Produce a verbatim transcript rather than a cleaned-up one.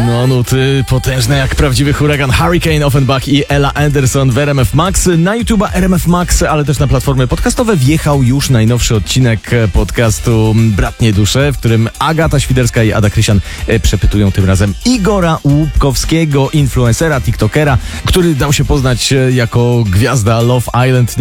No nuty potężne jak prawdziwy huragan. Hurricane, Offenbach i Ella Anderson w R M F Max. Na YouTube'a R M F Max, ale też na platformy podcastowe wjechał już najnowszy odcinek podcastu Bratnie Dusze, w którym Agata Świderska i Ada Krysian przepytują tym razem Igora Łupkowskiego, influencera, tiktokera, który dał się poznać jako gwiazda Love Island.